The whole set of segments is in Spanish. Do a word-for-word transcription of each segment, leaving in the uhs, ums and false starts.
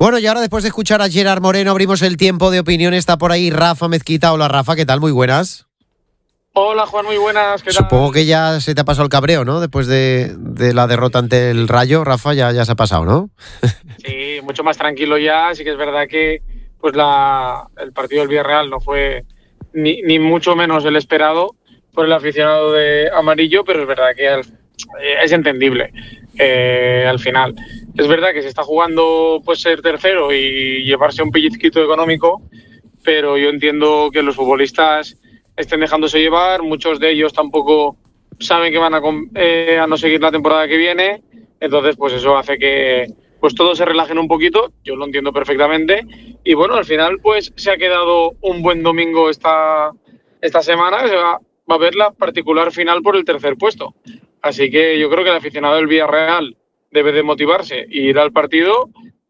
Bueno, y ahora después de escuchar a Gerard Moreno abrimos el tiempo de opinión. Está por ahí Rafa Mezquita. Hola Rafa, ¿qué tal? Muy buenas. Hola Juan, muy buenas. ¿Qué Supongo tal? que ya se te ha pasado el cabreo, ¿no? Después de, de la derrota ante el Rayo, Rafa, ya, ya se ha pasado, ¿no? Sí, mucho más tranquilo ya. Sí que es verdad que pues la, el partido del Villarreal no fue ni, ni mucho menos el esperado por el aficionado de amarillo, pero es verdad que al, es entendible eh, al final. Es verdad que se está jugando pues ser tercero y llevarse un pellizquito económico, pero yo entiendo que los futbolistas estén dejándose llevar, muchos de ellos tampoco saben que van a, eh, a no seguir la temporada que viene, entonces pues eso hace que pues todos se relajen un poquito, yo lo entiendo perfectamente, y bueno, al final pues se ha quedado un buen domingo esta, esta semana, se va, va a haber la particular final por el tercer puesto, así que yo creo que el aficionado del Villarreal debe de motivarse e ir al partido,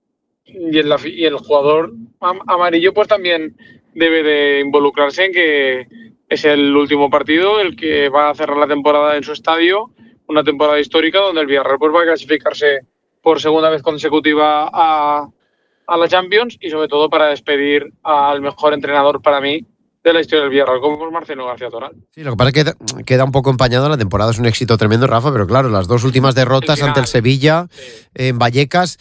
y el, y el jugador amarillo pues también debe de involucrarse en que es el último partido, el que va a cerrar la temporada en su estadio, una temporada histórica donde el Villarreal pues va a clasificarse por segunda vez consecutiva a, a la Champions y sobre todo para despedir al mejor entrenador para mí de la historia del Villarreal, como es Marcelo García Toral. Sí, lo que pasa es que queda, queda un poco empañado. La temporada es un éxito tremendo, Rafa, pero claro, las dos últimas derrotas el ante el Sevilla, sí. en Vallecas,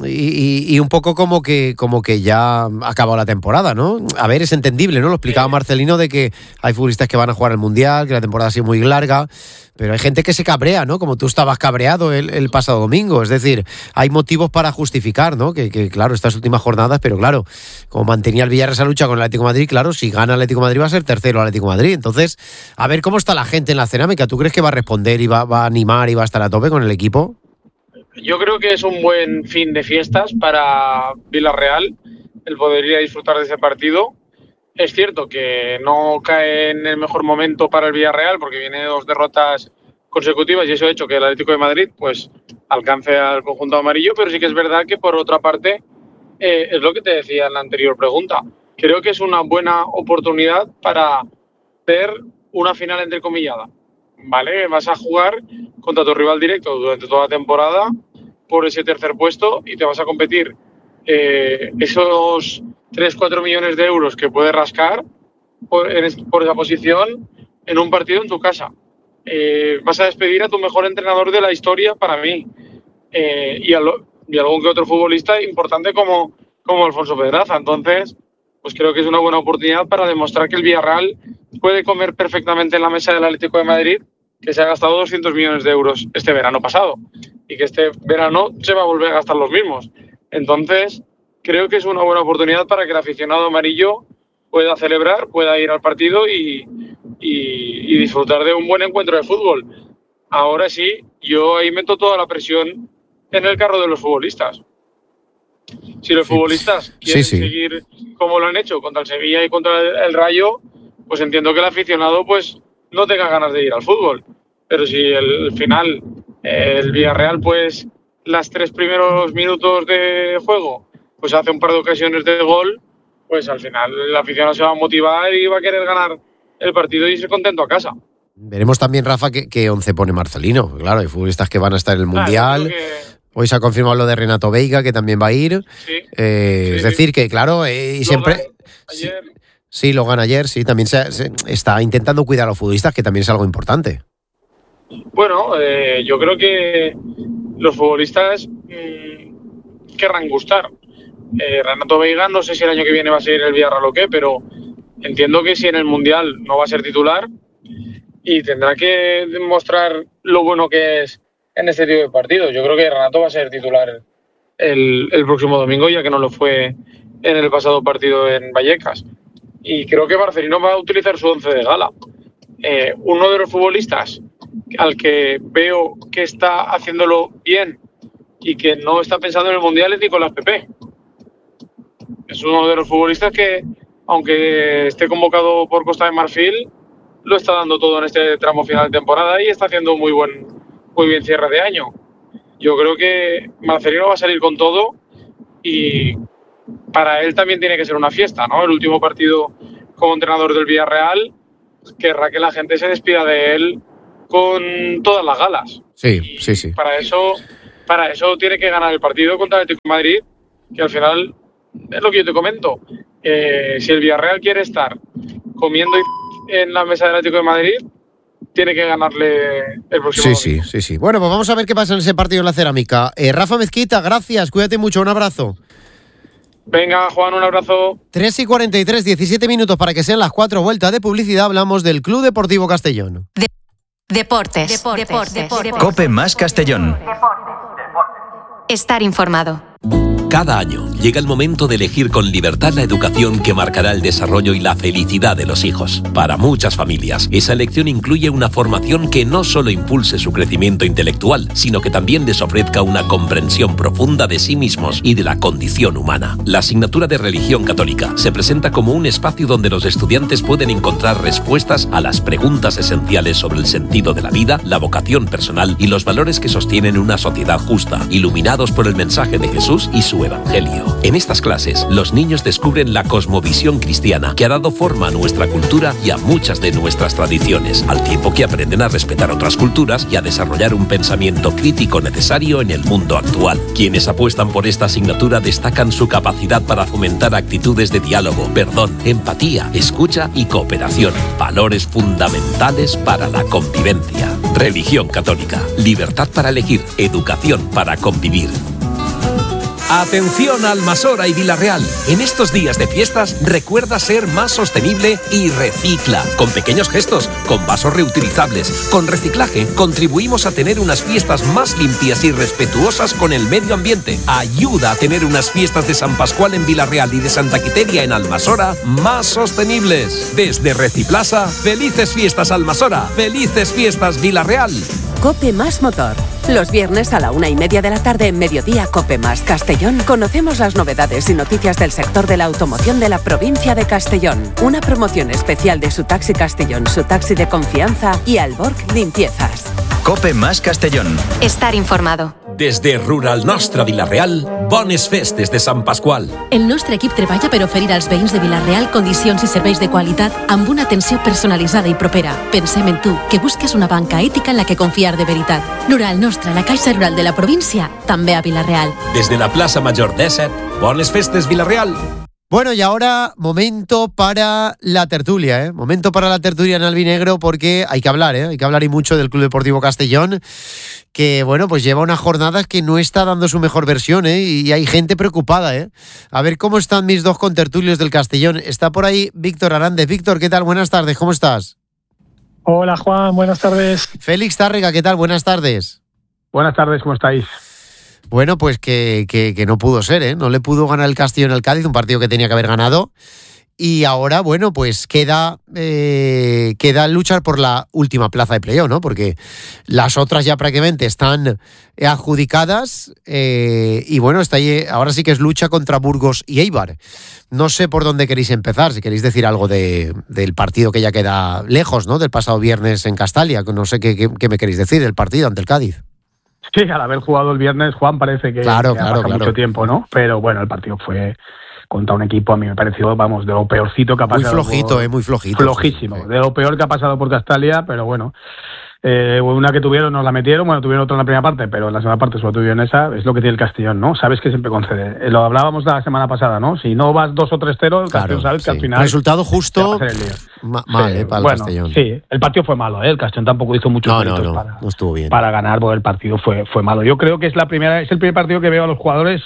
y, y, y un poco como que como que ya ha acabado la temporada, ¿no? A ver, es entendible, ¿no? Lo explicaba sí. Marcelino, de que hay futbolistas que van a jugar el Mundial, que la temporada ha sido muy larga, pero hay gente que se cabrea, ¿no? Como tú estabas cabreado el, el pasado domingo. Es decir, hay motivos para justificar, ¿no? Que, que claro, estas últimas jornadas, pero claro, como mantenía el Villarreal esa lucha con el Atlético de Madrid, claro, si gana el Atlético de Madrid va a ser tercero el Atlético de Madrid. Entonces, a ver cómo está la gente en la cerámica. ¿Tú crees que va a responder y va, va a animar y va a estar a tope con el equipo? Yo creo que es un buen fin de fiestas para Villarreal el poder ir a disfrutar de ese partido. Es cierto que no cae en el mejor momento para el Villarreal porque viene de dos derrotas consecutivas y eso ha hecho que el Atlético de Madrid pues alcance al conjunto amarillo, pero sí que es verdad que por otra parte eh, es lo que te decía en la anterior pregunta. Creo que es una buena oportunidad para ver una final entrecomillada, ¿vale? Vas a jugar contra tu rival directo durante toda la temporada por ese tercer puesto y te vas a competir eh, esos tres cuatro millones de euros que puedes rascar por, en, por esa posición en un partido en tu casa. Eh, vas a despedir a tu mejor entrenador de la historia para mí eh, y, a lo, y a algún que otro futbolista importante como, como Alfonso Pedraza. Entonces, pues creo que es una buena oportunidad para demostrar que el Villarreal puede comer perfectamente en la mesa del Atlético de Madrid, que se ha gastado doscientos millones de euros este verano pasado y que este verano se va a volver a gastar los mismos. Entonces, creo que es una buena oportunidad para que el aficionado amarillo pueda celebrar, pueda ir al partido y, y, y disfrutar de un buen encuentro de fútbol. Ahora sí, yo ahí meto toda la presión en el carro de los futbolistas. Si los sí. futbolistas quieren sí, sí. seguir como lo han hecho contra el Sevilla y contra el, el Rayo, pues entiendo que el aficionado pues no tenga ganas de ir al fútbol. Pero si el, el final, eh, el Villarreal, pues las tres primeros minutos de juego, pues hace un par de ocasiones de gol, pues al final el aficionado se va a motivar y va a querer ganar el partido y irse contento a casa. Veremos también, Rafa, qué, qué once pone Marcelino. Claro, hay futbolistas que van a estar en el Mundial. Claro, que... Hoy se ha confirmado lo de Renato Veiga, que también va a ir. Sí, eh, sí, es decir, que claro, eh, y siempre... Ayer... Sí, sí, lo gana ayer, sí. También se, se está intentando cuidar a los futbolistas, que también es algo importante. Bueno, eh, yo creo que los futbolistas mmm, querrán gustar. Eh, Renato Veiga, no sé si el año que viene va a seguir el Villarreal o qué, pero entiendo que si en el Mundial no va a ser titular y tendrá que demostrar lo bueno que es en este tipo de partidos. Yo creo que Renato va a ser titular el, el próximo domingo, ya que no lo fue en el pasado partido en Vallecas. Y creo que Marcelino va a utilizar su once de gala. Eh, uno de los futbolistas al que veo que está haciéndolo bien y que no está pensando en el Mundial es Nicolás Pepe. Es uno de los futbolistas que, aunque esté convocado por Costa de Marfil, lo está dando todo en este tramo final de temporada y está haciendo muy buen, muy bien cierre de año. Yo creo que Marcelino va a salir con todo y para él también tiene que ser una fiesta, ¿no? El último partido como entrenador del Villarreal, querrá que la gente se despida de él con todas las galas. Sí, y sí, sí. Para eso, para eso tiene que ganar el partido contra el Atlético de Madrid que al final es lo que yo te comento. Eh, si el Villarreal quiere estar comiendo en la mesa del Atlético de Madrid, tiene que ganarle el próximo Sí, domingo. sí, sí, sí. Bueno, pues vamos a ver qué pasa en ese partido en la Cerámica. Eh, Rafa Mezquita, gracias, cuídate mucho, un abrazo. Venga, Juan, un abrazo. tres y cuarenta y tres, diecisiete minutos para que sean las cuatro vueltas de publicidad. Hablamos del Club Deportivo Castellón. De- Deportes. Deportes. Deportes. Deportes. Cope más Castellón. Estar informado. Cada año llega el momento de elegir con libertad la educación que marcará el desarrollo y la felicidad de los hijos. Para muchas familias, esa elección incluye una formación que no solo impulse su crecimiento intelectual, sino que también les ofrezca una comprensión profunda de sí mismos y de la condición humana. La asignatura de Religión Católica se presenta como un espacio donde los estudiantes pueden encontrar respuestas a las preguntas esenciales sobre el sentido de la vida, la vocación personal y los valores que sostienen una sociedad justa, iluminados por el mensaje de Jesús y su Evangelio. En estas clases, los niños descubren la cosmovisión cristiana que ha dado forma a nuestra cultura y a muchas de nuestras tradiciones, al tiempo que aprenden a respetar otras culturas y a desarrollar un pensamiento crítico necesario en el mundo actual. Quienes apuestan por esta asignatura destacan su capacidad para fomentar actitudes de diálogo, perdón, empatía, escucha y cooperación, valores fundamentales para la convivencia. Religión Católica, libertad para elegir, educación para convivir. Atención Almasora y Vilarreal. En estos días de fiestas, recuerda ser más sostenible y recicla. Con pequeños gestos, con vasos reutilizables, con reciclaje, contribuimos a tener unas fiestas más limpias y respetuosas con el medio ambiente. Ayuda a tener unas fiestas de San Pascual en Vilarreal y de Santa Quiteria en Almasora más sostenibles. Desde Reciplaza, felices fiestas Almasora, felices fiestas Vilarreal. Cope más Motor. Los viernes a la una y media de la tarde en Mediodía Cope más Castellón conocemos las novedades y noticias del sector de la automoción de la provincia de Castellón. Una promoción especial de Su Taxi Castellón, su taxi de confianza y Alborg Limpiezas. Cope más Castellón. Estar informado. Des de Rural Nostra Vilarreal, bones festes de Sant Pasqual. El nostre equip treballa per oferir als veïns de Vilarreal condicions i serveis de qualitat amb una atenció personalitzada i propera. Pensem en tu, que busques una banca ètica en la que confiar de veritat. Rural Nostra, la Caixa Rural de la província, també a Vilarreal. Desde la Plaza Mayor dèsset, bones festes Vilarreal. Bueno, y ahora momento para la tertulia, ¿eh? Momento para la tertulia en albinegro porque hay que hablar, ¿eh? Hay que hablar y mucho del Club Deportivo Castellón, que, bueno, pues lleva unas jornadas que no está dando su mejor versión, ¿eh? Y hay gente preocupada, ¿eh? A ver cómo están mis dos contertulios del Castellón. Está por ahí Víctor Arandes. Víctor, ¿qué tal? Buenas tardes, ¿cómo estás? Hola, Juan, buenas tardes. Félix Tárrega, ¿qué tal? Buenas tardes. Buenas tardes, ¿cómo estáis? Bueno, pues que, que, que no pudo ser, ¿eh? No le pudo ganar el Castellón al Cádiz, un partido que tenía que haber ganado. Y ahora, bueno, pues queda, eh, queda luchar por la última plaza de playoff, ¿no? Porque las otras ya prácticamente están adjudicadas. Eh, y bueno, está ahí, ahora sí que es lucha contra Burgos y Eibar. No sé por dónde queréis empezar, si queréis decir algo de, del partido que ya queda lejos, ¿no? Del pasado viernes en Castalia. No sé qué, qué, qué me queréis decir del partido ante el Cádiz. Sí, al haber jugado el viernes, Juan, parece que, claro, que claro, ha pasado claro. mucho tiempo, ¿no? Pero bueno, el partido fue contra un equipo, a mí me pareció, vamos, de lo peorcito que ha pasado. Muy flojito, por, eh, muy flojito. Flojísimo, sí, sí. De lo peor que ha pasado por Castalia, pero bueno. Eh, una que tuvieron, nos la metieron, bueno, tuvieron otra en la primera parte, pero en la segunda parte solo tuvieron esa, es lo que tiene el Castellón, ¿no? Sabes que siempre concede. Eh, lo hablábamos la semana pasada, ¿no? Si no vas dos o tres cero, el claro, Castellón sabes sí. que al final... Resultado justo, ma- mal, sí, eh, para el bueno, Castellón. Sí, el partido fue malo, ¿eh? El Castellón tampoco hizo muchos no, méritos no, no, para, no estuvo bien. para ganar, porque el partido fue, fue malo. Yo creo que es la primera, es el primer partido que veo a los jugadores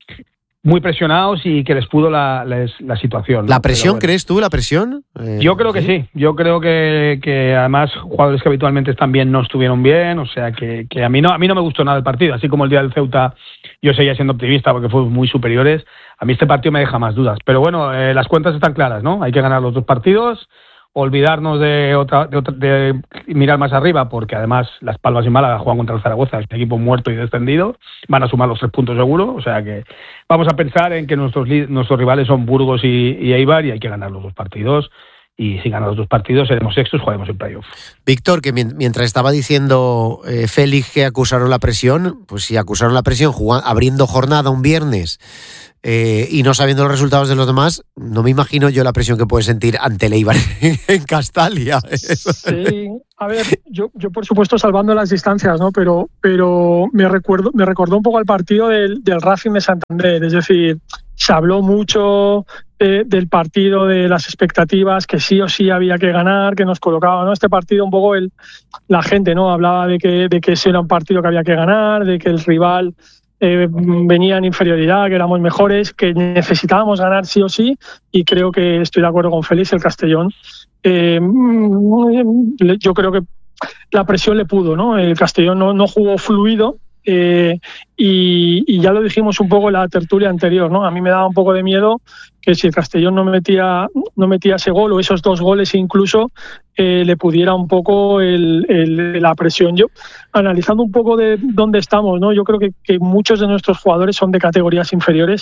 muy presionados y que les pudo la, la, la situación, ¿no? ¿La presión, bueno, crees tú, la presión? Eh, yo creo ¿sí? que sí, yo creo que, que además jugadores que habitualmente están bien no estuvieron bien, o sea que, que a mí no a mí no me gustó nada el partido, así como el día del Ceuta yo seguía siendo optimista porque fuimos muy superiores, a mí este partido me deja más dudas, pero bueno, eh, las cuentas están claras, ¿no? Hay que ganar los dos partidos, olvidarnos de otra, de otra de mirar más arriba, porque además Las Palmas y Málaga juegan contra el Zaragoza, es un equipo muerto y descendido, van a sumar los tres puntos seguro, o sea que vamos a pensar en que nuestros nuestros rivales son Burgos y, y Eibar y hay que ganar los dos partidos, y si ganamos los dos partidos seremos sextos, jugaremos el playoff. Víctor, que mientras estaba diciendo eh, Félix que acusaron la presión, pues si acusaron la presión jugando, abriendo jornada un viernes eh, y no sabiendo los resultados de los demás, no me imagino yo la presión que puede sentir ante el Eibar en Castalia. Sí, A ver, yo, yo por supuesto salvando las distancias, ¿no? Pero, pero me recuerdo, me recordó un poco al partido del, del Racing de Santander. Es decir, se habló mucho eh, del partido, de las expectativas, que sí o sí había que ganar, que nos colocaba, ¿no? Este partido un poco el, la gente, ¿no? Hablaba de que, de que ese era un partido que había que ganar, de que el rival eh, venía en inferioridad, que éramos mejores, que necesitábamos ganar sí o sí, y creo que estoy de acuerdo con Félix, el Castellón. Eh, yo creo que la presión le pudo, ¿no? El Castellón no, no jugó fluido eh, y, y ya lo dijimos un poco en la tertulia anterior, ¿no? A mí me daba un poco de miedo que si el Castellón no metía, no metía ese gol o esos dos goles incluso, eh, le pudiera un poco el, el, la presión. Yo, analizando un poco de dónde estamos, ¿no? Yo creo que, que muchos de nuestros jugadores son de categorías inferiores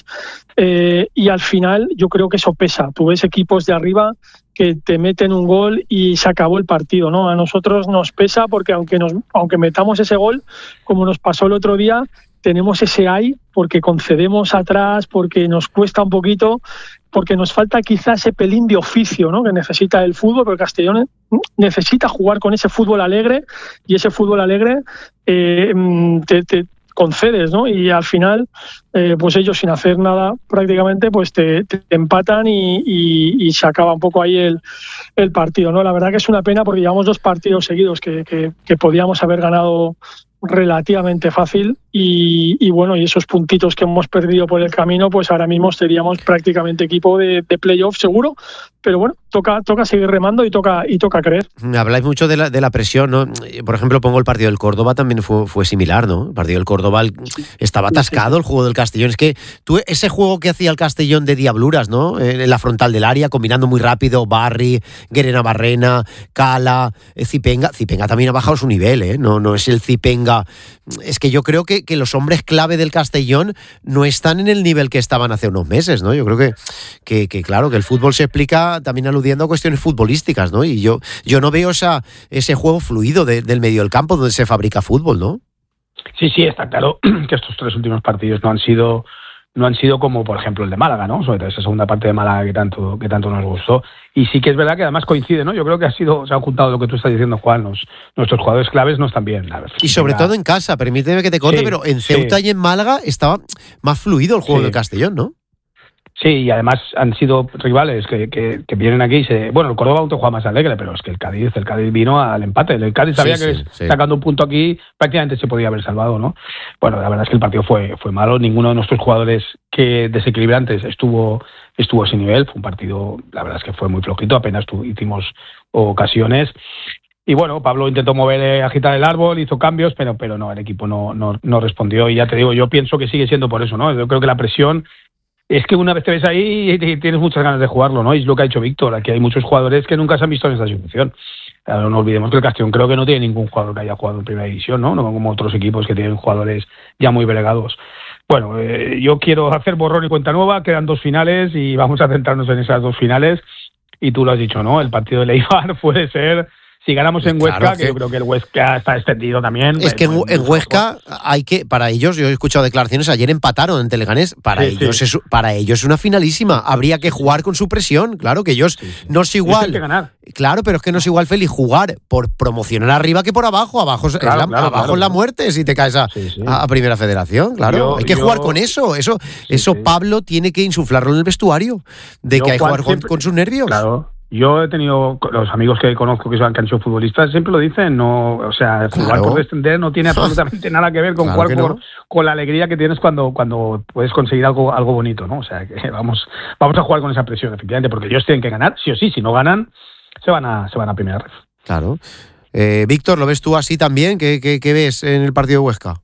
eh, y al final yo creo que eso pesa. Tú ves equipos de arriba que te meten un gol y se acabó el partido, ¿no? A nosotros nos pesa porque aunque nos aunque metamos ese gol, como nos pasó el otro día, tenemos ese ay porque concedemos atrás, porque nos cuesta un poquito, porque nos falta quizás ese pelín de oficio, ¿no? Que necesita el fútbol, porque Castellón necesita jugar con ese fútbol alegre y ese fútbol alegre eh, te, te concedes, ¿no? Y al final, eh, pues ellos sin hacer nada prácticamente, pues te, te empatan y, y, y se acaba un poco ahí el, el partido, ¿no? La verdad que es una pena porque llevamos dos partidos seguidos que, que, que podíamos haber ganado relativamente fácil y, y bueno, y esos puntitos que hemos perdido por el camino, pues ahora mismo seríamos prácticamente equipo de, de playoff seguro, pero bueno, toca toca seguir remando y toca y toca creer. Habláis mucho de la, de la presión, ¿no? Por ejemplo, pongo el partido del Córdoba, también fue, fue similar, ¿no? El partido del Córdoba el, estaba atascado, el juego del Castellón. Es que tú, ese juego que hacía el Castellón de diabluras, ¿no? En la frontal del área, combinando muy rápido, Barri, Guerena Barrena, Cala, Zipenga. Zipenga también ha bajado su nivel, ¿eh? No, no es el Zipenga. Es que yo creo que, que los hombres clave del Castellón no están en el nivel que estaban hace unos meses, ¿no? Yo creo que, que, que claro, que el fútbol se explica también aludiendo a cuestiones futbolísticas, ¿no? Y yo, yo no veo esa, ese juego fluido de, del medio del campo donde se fabrica fútbol, ¿no? Sí, sí, está claro que estos tres últimos partidos no han sido no han sido como, por ejemplo, el de Málaga, ¿no? Sobre todo esa segunda parte de Málaga que tanto que tanto nos gustó. Y sí que es verdad que además coincide, ¿no? Yo creo que ha sido se ha juntado lo que tú estás diciendo, Juan. Los, nuestros jugadores claves no están bien. La verdad. Y sobre Venga. todo en casa, permíteme que te corte, sí, pero en Ceuta sí. y en Málaga estaba más fluido el juego sí. del Castellón, ¿no? Sí, y además han sido rivales que, que, que vienen aquí y se... Bueno, el Córdoba aún juega más alegre, pero es que el Cádiz, el Cádiz vino al empate. El Cádiz sabía sí, que sí, sí. sacando un punto aquí prácticamente se podía haber salvado, ¿no? Bueno, la verdad es que el partido fue, fue malo. Ninguno de nuestros jugadores que desequilibrantes estuvo, estuvo a ese nivel. Fue un partido, la verdad es que fue muy flojito. Apenas tu, hicimos ocasiones. Y bueno, Pablo intentó mover, agitar el árbol, hizo cambios, pero, pero no, el equipo no, no, no respondió. Y ya te digo, yo pienso que sigue siendo por eso, ¿no? Yo creo que la presión... Es que una vez te ves ahí y tienes muchas ganas de jugarlo, ¿no? Y es lo que ha dicho Víctor. Aquí hay muchos jugadores que nunca se han visto en esta situación. Claro, no olvidemos que el Castellón creo que no tiene ningún jugador que haya jugado en primera división, ¿no? No como otros equipos que tienen jugadores ya muy bregados. Bueno, eh, yo quiero hacer borrón y cuenta nueva. Quedan dos finales y vamos a centrarnos en esas dos finales. Y tú lo has dicho, ¿no? El partido de Eibar puede ser... Si ganamos en Huesca, claro que, que yo creo que el Huesca está extendido también. Es que en, en Huesca hay que, para ellos, yo he escuchado declaraciones, ayer empataron en Leganés, para sí, ellos sí. es para ellos es una finalísima. Habría que jugar con su presión, claro que ellos sí, sí. no es igual. Que ganar. Claro, pero es que no es igual, Félix, jugar por promocionar arriba que por abajo. Abajo, claro, es, la, claro, abajo claro, es la muerte si te caes a, sí, sí. a Primera Federación, claro. Yo, hay que yo, jugar con eso. Eso, sí, eso sí. Pablo tiene que insuflarlo en el vestuario, de yo, que hay que jugar con, con sus nervios. Claro. Yo he tenido, los amigos que conozco que son canchos futbolistas siempre lo dicen, no, o sea, jugar claro. por descender no tiene absolutamente nada que ver con claro jugar por, no. con la alegría que tienes cuando, cuando puedes conseguir algo, algo bonito, ¿no? O sea, que vamos, vamos a jugar con esa presión, efectivamente, porque ellos tienen que ganar, sí o sí, si no ganan, se van a, se van a primera red. Claro. Eh, Víctor, ¿lo ves tú así también? ¿Qué, qué, qué ves en el partido de Huesca?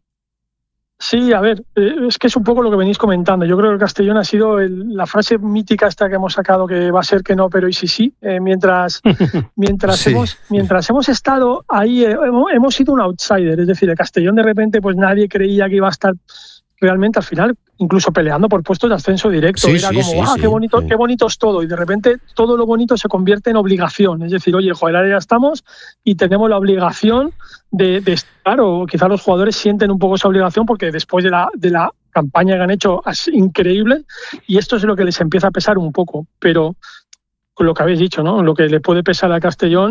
Sí, a ver, eh, es que es un poco lo que venís comentando. Yo creo que el Castellón ha sido el, la frase mítica esta que hemos sacado, que va a ser que no, pero y sí, sí. Eh, mientras mientras, sí. hemos, mientras hemos estado ahí, eh, hemos, hemos sido un outsider. Es decir, el Castellón de repente pues nadie creía que iba a estar realmente al final incluso peleando por puestos de ascenso directo. Sí, Era sí, como, sí, ah, sí, qué bonito, sí. qué bonito es todo. Y de repente todo lo bonito se convierte en obligación. Es decir, oye, joder, ahora ya estamos y tenemos la obligación de, de estar, o quizás los jugadores sienten un poco esa obligación porque después de la, de la campaña que han hecho es increíble y esto es lo que les empieza a pesar un poco. Pero con lo que habéis dicho, ¿no? Lo que le puede pesar a Castellón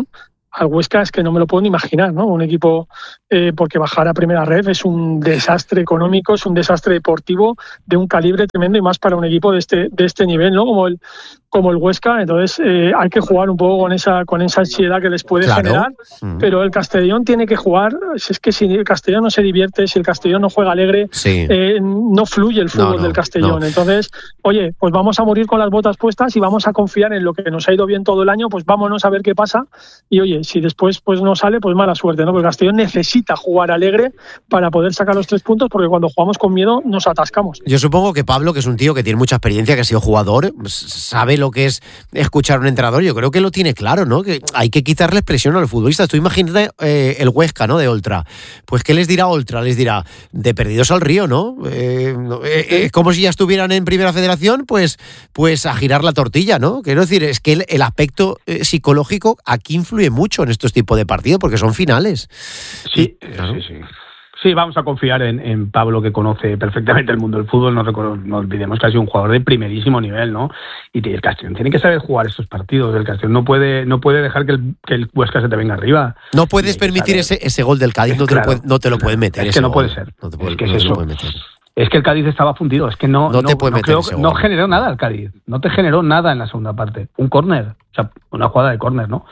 al Huesca es que no me lo puedo ni imaginar, ¿no? Un equipo, eh, porque bajar a primera red es un desastre económico, es un desastre deportivo de un calibre tremendo y más para un equipo de este de este nivel, ¿no? Como el como el Huesca. Entonces eh, hay que jugar un poco con esa con esa ansiedad que les puede claro. generar, mm. pero el Castellón tiene que jugar. Si es que si el Castellón no se divierte, si el Castellón no juega alegre, sí. eh, no fluye el fútbol no, no, del Castellón. No. Entonces, oye, pues vamos a morir con las botas puestas y vamos a confiar en lo que nos ha ido bien todo el año, pues vámonos a ver qué pasa. Y oye, si después pues no sale, pues mala suerte, ¿no? Porque el Castellón necesita jugar alegre para poder sacar los tres puntos, porque cuando jugamos con miedo nos atascamos. Yo supongo que Pablo, que es un tío que tiene mucha experiencia, que ha sido jugador, sabe lo que es escuchar a un entrenador. Yo creo que lo tiene claro, ¿no? Que hay que quitarle presión a los futbolistas. Tú imagínate eh, el Huesca, ¿no? De Oltra. Pues ¿qué les dirá Oltra? Les dirá, de perdidos al río, ¿no? Eh, eh, eh, como si ya estuvieran en Primera Federación, pues, pues a girar la tortilla, ¿no? Quiero decir, es que el, el aspecto eh, psicológico aquí influye mucho en estos tipos de partidos, porque son finales. Sí, y, claro. sí, sí. Sí, vamos a confiar en, en Pablo, que conoce perfectamente el mundo del fútbol. No, recuerdo, no olvidemos que ha sido un jugador de primerísimo nivel, ¿no? Y el Castellón tiene que saber jugar estos partidos. El Castellón no puede no puede dejar que el, que el Huesca se te venga arriba. No puedes permitir ese, ese gol del Cádiz, no te, claro, lo, puede, no te lo puedes meter. Es que no gol. puede ser. No te puede, es que no es eso. Meter. Es que el Cádiz estaba fundido. Es que no, no, no te puede no, meter creo, no generó nada el Cádiz. No te generó nada en la segunda parte. Un córner, o sea, una jugada de córner, ¿no?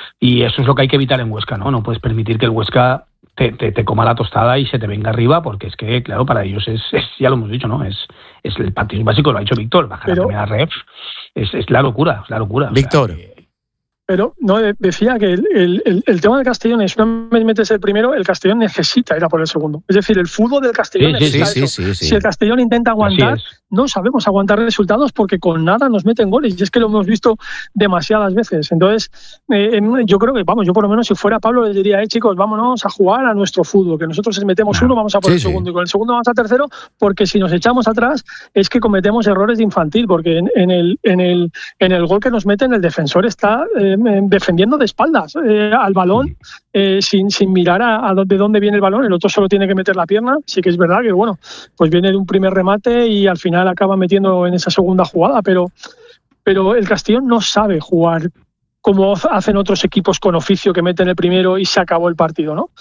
Y eso es lo que hay que evitar en Huesca, ¿no? No puedes permitir que el Huesca Te, te, te coma la tostada y se te venga arriba, porque es que, claro, para ellos es, es ya lo hemos dicho, ¿no? Es, es el partido básico, lo ha dicho Víctor, bajar pero, la primera ref, es, es la locura, es la locura. Víctor. O sea, que... Pero no decía que el, el, el tema del Castellón es, una vez metes el primero, el Castellón necesita ir a por el segundo. Es decir, el fútbol del Castellón sí, necesita sí, eso. Sí, sí, sí. Si el Castellón intenta aguantar, no sabemos aguantar resultados porque con nada nos meten goles. Y es que lo hemos visto demasiadas veces. Entonces, eh, yo creo que, vamos, yo por lo menos si fuera Pablo les diría, eh, chicos, vámonos a jugar a nuestro fútbol, que nosotros metemos no. uno, vamos a por sí, el segundo, sí. y con el segundo vamos a tercero, porque si nos echamos atrás es que cometemos errores de infantil, porque en, en, el, en, el, en el gol que nos meten el defensor está eh, defendiendo de espaldas eh, al balón, eh, sin, sin mirar a, a de dónde viene el balón. El otro solo tiene que meter la pierna. Sí que es verdad que, bueno, pues viene de un primer remate y al final acaba metiendo en esa segunda jugada, pero, pero el Castellón no sabe jugar como hacen otros equipos con oficio, que meten el primero y se acabó el partido, ¿no?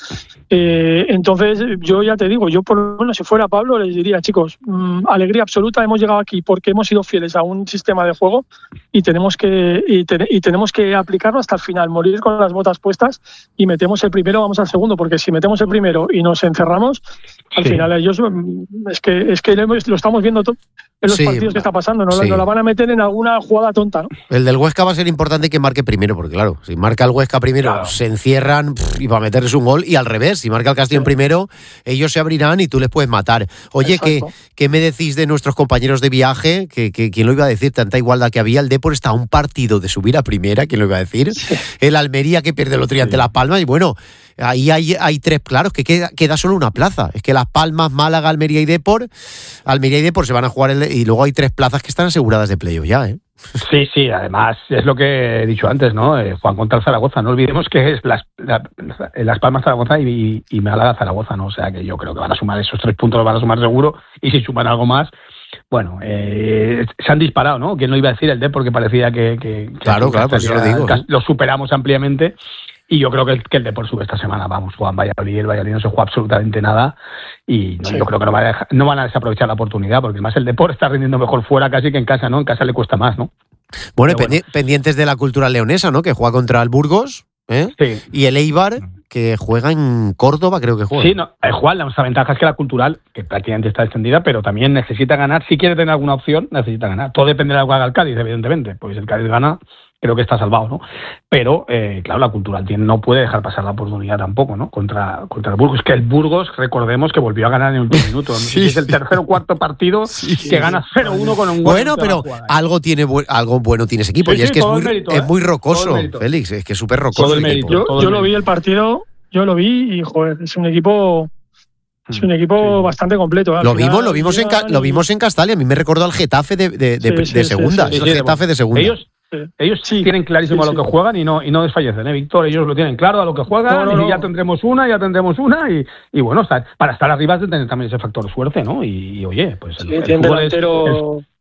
Eh, entonces, yo ya te digo, yo por lo menos si fuera Pablo les diría, chicos, mmm, alegría absoluta, hemos llegado aquí porque hemos sido fieles a un sistema de juego y tenemos que y, te, y tenemos que aplicarlo hasta el final, morir con las botas puestas y metemos el primero, vamos al segundo, porque si metemos el primero y nos encerramos, al sí. final ellos, es que es que lo estamos viendo todo en los sí, partidos que está pasando, ¿no? Sí. Nos la van a meter en alguna jugada tonta, ¿no? El del Huesca va a ser importante que marque primero, porque claro, si marca el Huesca primero, claro. se encierran pff, y va a meterles un gol, y al revés, si marca el Castellón sí. primero, ellos se abrirán y tú les puedes matar. Oye, ¿qué, ¿qué me decís de nuestros compañeros de viaje? Que, que, ¿Quién lo iba a decir? Tanta igualdad que había. El Depor está a un partido de subir a primera, ¿quién lo iba a decir? Sí. El Almería, que pierde el otro día ante sí. Las Palmas, y bueno, ahí hay, hay tres claros, que queda, queda solo una plaza. Es que Las Palmas, Málaga, Almería y Depor, Almería y Depor se van a jugar, el, y luego hay tres plazas que están aseguradas de playoff ya, ¿eh? Sí, sí, además es lo que he dicho antes, ¿no? Eh, Juan contra el Zaragoza, no olvidemos que es Las, la, las Palmas Zaragoza y, y Málaga Zaragoza, ¿no? O sea que yo creo que van a sumar esos tres puntos, los van a sumar seguro, y si suman algo más, bueno, eh, se han disparado, ¿no? ¿Quién lo iba a decir? El D, porque parecía que... que claro, que claro, pues eso lo digo. Lo superamos ampliamente. Y yo creo que el, que el Depor sube esta semana. Vamos, Juan Valladolid, el Valladolid no se juega absolutamente nada y no, sí. yo creo que no van, a dejar, no van a desaprovechar la oportunidad, porque además el Depor está rindiendo mejor fuera casi que en casa, ¿no? En casa le cuesta más, ¿no? Bueno, y bueno. pendientes de la Cultural Leonesa, ¿no? Que juega contra el Burgos, ¿eh? Sí. Y el Eibar, que juega en Córdoba, creo que juega. Sí, no, eh, Juan, la ventaja es que la Cultural, que prácticamente está extendida, pero también necesita ganar. Si quiere tener alguna opción, necesita ganar. Todo depende de lo que haga el Cádiz, evidentemente. Pues si el Cádiz gana, creo que está salvado, ¿no? Pero, eh, claro, la Cultural tiene, no puede dejar pasar la oportunidad tampoco, ¿no? Contra, contra el Burgos, que el Burgos, recordemos que volvió a ganar en el último minuto. No sé sí. si es el tercer o cuarto partido sí, que sí, gana cero uno con un gol. Bueno, pero algo tiene bu- algo bueno tiene ese equipo, sí, y es sí, que es muy, mérito, es muy rocoso, Félix, es que es súper rocoso. El el yo yo lo vi el partido, yo lo vi y, joder, es un equipo... Es un equipo sí. bastante completo. ¿eh? Lo vimos, lo vimos en Ca- lo vimos en Castalia. A mí me recordó al Getafe de, de, de, sí, sí, de segunda. Sí, sí, sí, el Getafe de segunda. Ellos, ellos sí tienen clarísimo sí, a lo que sí. juegan y no y no desfallecen, ¿eh, Víctor? Ellos lo tienen claro a lo que juegan, no, no, y no. ya tendremos una, ya tendremos una y, y bueno, para estar arriba es de tener también ese factor de suerte, ¿no? Y, y oye, pues sí, el, el fútbol delantero... es,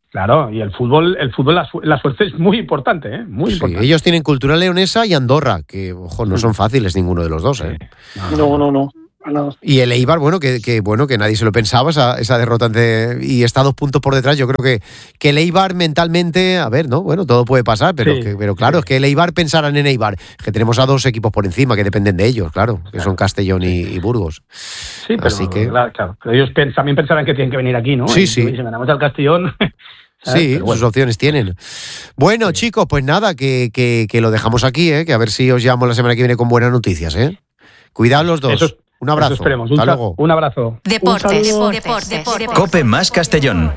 Claro, y el fútbol, el fútbol la, su- la suerte es muy importante, ¿eh? Muy Sí, importante. ellos tienen cultura leonesa y Andorra, que, ojo, no son fáciles ninguno de los dos, ¿eh? No, no, no. no. Y el Eibar, bueno, que, que bueno, que nadie se lo pensaba, esa, esa derrota ante, y está dos puntos por detrás. Yo creo que, que el Eibar mentalmente, a ver, ¿no? Bueno, todo puede pasar, pero, Sí, que, pero claro, sí. es que el Eibar pensaran en Eibar, que tenemos a dos equipos por encima que dependen de ellos, claro, que son Castellón y, y Burgos. Sí, pero, Así que- claro, claro. Pero ellos pens- también pensarán que tienen que venir aquí, ¿no? Sí, Y sí. Si ganamos al Castellón... ¿sabes? Sí, Pero bueno. sus opciones tienen. Bueno, chicos, pues nada, que, que, que lo dejamos aquí, ¿eh? Que a ver si os llamo la semana que viene con buenas noticias, ¿eh? Cuidad los dos. Eso es- Un abrazo. Eso esperemos. Un, Hasta sa- luego. un abrazo. Deportes, saludo. deportes, deportes. Cope más Castellón.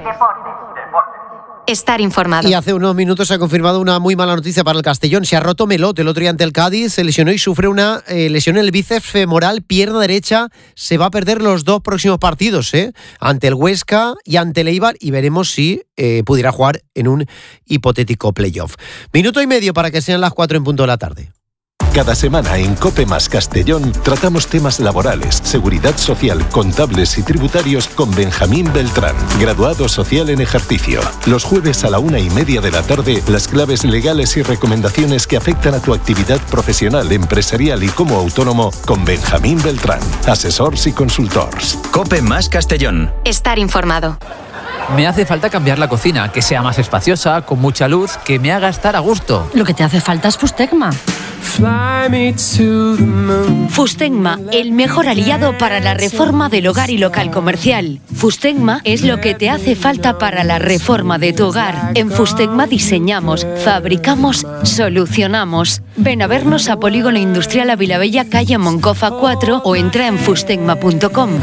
Estar informado. Y hace unos minutos se ha confirmado una muy mala noticia para el Castellón. Se ha roto Melot el otro día ante el Cádiz, se lesionó y sufre una eh, lesión en el bíceps femoral, pierna derecha. Se va a perder los dos próximos partidos, ¿eh? Ante el Huesca y ante el Eibar, y veremos si eh, pudiera jugar en un hipotético playoff. Minuto y medio para que sean las cuatro en punto de la tarde. Cada semana en COPE más Castellón tratamos temas laborales, seguridad social, contables y tributarios con Benjamín Beltrán, graduado social en ejercicio. Los jueves a la una y media de la tarde, las claves legales y recomendaciones que afectan a tu actividad profesional, empresarial y como autónomo con Benjamín Beltrán, asesors y consultors. Cope más Castellón. Estar informado. Me hace falta cambiar la cocina, que sea más espaciosa, con mucha luz, que me haga estar a gusto. Lo que te hace falta es Fustegma. Fustegma, el mejor aliado para la reforma del hogar y local comercial. Fustegma es lo que te hace falta para la reforma de tu hogar. En Fustegma diseñamos, fabricamos, solucionamos. Ven a vernos a Polígono Industrial a Vilabella, calle Moncofa cuatro, o entra en fustegma punto com.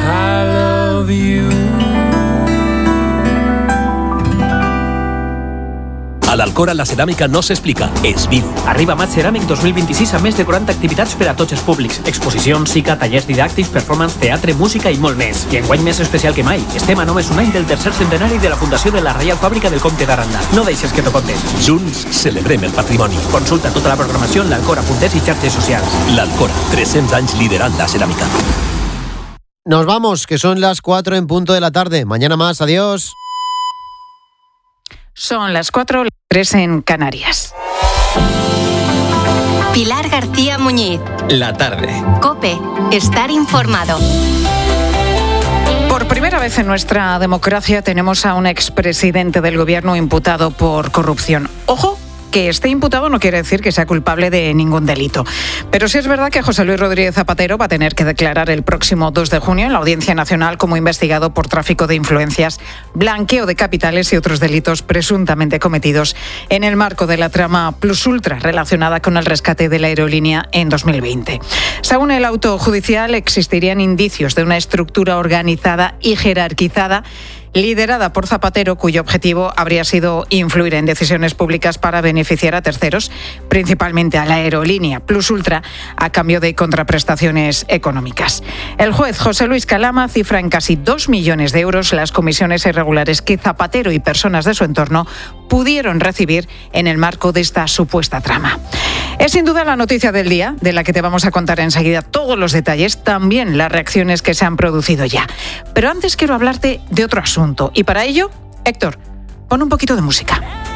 A l'Alcora la ceràmica no s'explica, es viu. Arriba Mat Ceràmic dos mil vint-i-sis amb més de quaranta activitats per a tots els públics. Exposicions, cica, tallers didàctics, performance, teatre, música i molt més. I enguany més especial que mai. Estem a només un any del tercer centenari de la fundació de la Reial Fàbrica del Comte d'Aranda. No deixes que t'ho conten. Junts celebrem el patrimoni. Consulta tota la programació en l'alcora punt es i xarxes socials. L'Alcora, tres-cents anys liderant la ceràmica. Nos vamos, que son las cuatro en punto de la tarde. Mañana más, adiós. Son las cuatro, las tres en Canarias. Pilar García Muñiz. La tarde. COPE. Estar informado. Por primera vez en nuestra democracia tenemos a un expresidente del gobierno imputado por corrupción. Ojo, que esté imputado no quiere decir que sea culpable de ningún delito. Pero sí es verdad que José Luis Rodríguez Zapatero va a tener que declarar el próximo dos de junio en la Audiencia Nacional como investigado por tráfico de influencias, blanqueo de capitales y otros delitos presuntamente cometidos en el marco de la trama Plus Ultra relacionada con el rescate de la aerolínea en dos mil veinte. Según el auto judicial, existirían indicios de una estructura organizada y jerarquizada liderada por Zapatero, cuyo objetivo habría sido influir en decisiones públicas para beneficiar a terceros, principalmente a la aerolínea Plus Ultra, a cambio de contraprestaciones económicas. El juez José Luis Calama cifra en casi dos millones de euros las comisiones irregulares que Zapatero y personas de su entorno pudieron recibir en el marco de esta supuesta trama. Es sin duda la noticia del día, de la que te vamos a contar enseguida todos los detalles, también las reacciones que se han producido ya. Pero antes quiero hablarte de otro asunto, y para ello, Héctor, pon un poquito de música.